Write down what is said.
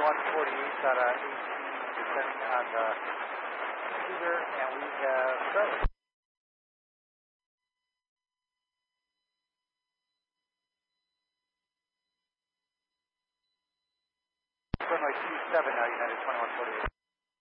2148 out of 18 descending on the shooter, and we have started. Runway 27 now, United 2148.